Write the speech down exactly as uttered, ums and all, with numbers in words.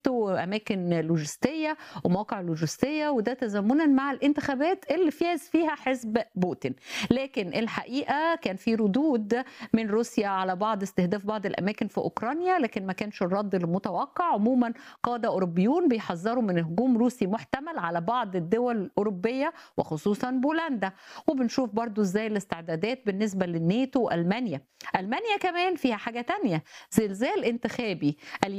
وأماكن لوجستية ومواقع لوجستية، وده تزامنا مع الانتخابات اللي فاز فيها حزب بوتين. لكن الحقيقة كان في ردود من روسيا على بعض استهداف بعض الأماكن في أوكرانيا، لكن ما كانش الرد المتوقع. عموما قادة أوروبيون بيحذروا من هجوم روسي محتمل على بعض الدول الأوروبية وخصوصا بولندا. وبنشوف برضو ازاي الاستعدادات بالنسبة للناتو. ألمانيا ألمانيا كمان فيها حاجة تانية، زلزال انتخابي.